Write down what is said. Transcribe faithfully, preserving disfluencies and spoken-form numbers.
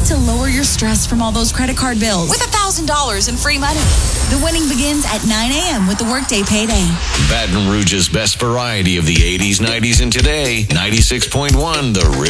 to lower your stress from all those credit card bills with one thousand dollars in free money. The winning begins at nine a.m. with the Workday Payday. Baton Rouge's best variety of the eighties, nineties, and today. ninety-six point one The River.